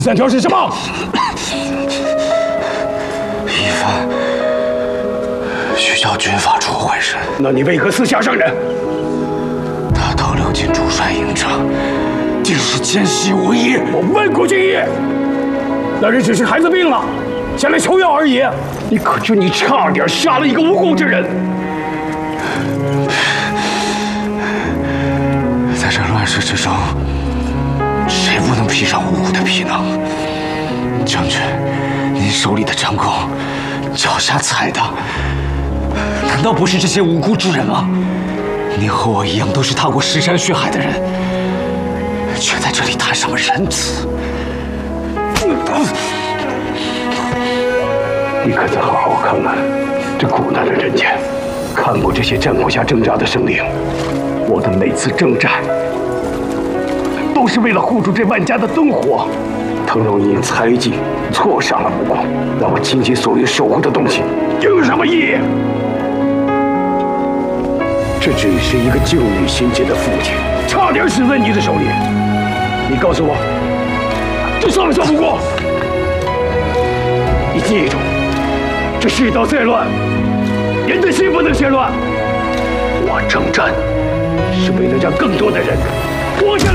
3条是什么？ 一番需叫军法处会审。 那你为何私下伤人？ 他偷溜进主帅营帐，定是奸细无疑。 我问过军医，那人只是孩子病了，前来求药而已。你可知你差点杀了一个无辜之人？ 在这乱世之中，谁不能披上无辜的皮囊？将军，您手里的战功，脚下踩的，难道不是这些无辜之人吗？您和我一样，都是踏过尸山血海的人，却在这里谈什么仁慈？ 你可曾好好看看这苦难的人间，看过这些战火下挣扎的生灵？我的每次征战，都是为了护住这万家的灯火。倘若你因猜忌错杀了母公，那我倾其所有守护的东西有什么意义？这只是一个救女心切的父亲，差点死在你的手里。你告诉我，这算不算无辜？你记住，这世道再乱，人的心不能先乱。我征战是为了让更多的人活下来。